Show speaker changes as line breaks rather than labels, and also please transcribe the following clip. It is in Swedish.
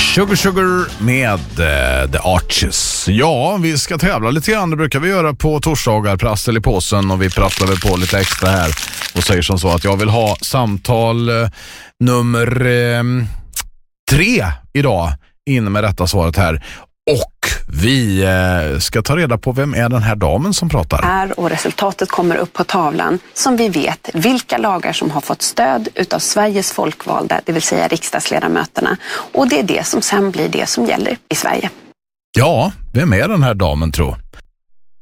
Sugar Sugar med The Arches. Ja, vi ska tävla lite grann. Det brukar vi göra på torsdagar, prassel i påsen, och vi prasslar väl på lite extra här och säger som så att jag vill ha samtal nummer 3 idag in med rätta svaret här. Och vi ska ta reda på vem är den här damen som pratar.
Och resultatet kommer upp på tavlan som vi vet vilka lagar som har fått stöd utav Sveriges folkvalda, det vill säga riksdagsledamöterna. Och det är det som sen blir det som gäller i Sverige.
Ja, vem är den här damen tror?